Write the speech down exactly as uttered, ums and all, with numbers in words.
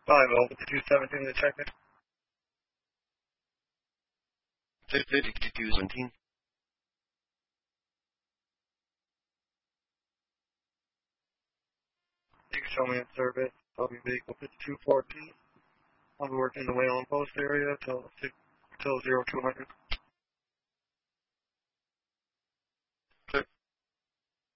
five oh, two seventeen to check it. fifty-two seventeen. You can show me in service. I'll be vehicle fifty-two fourteen. I'll be working in the Whalen Post area till, till zero two hundred.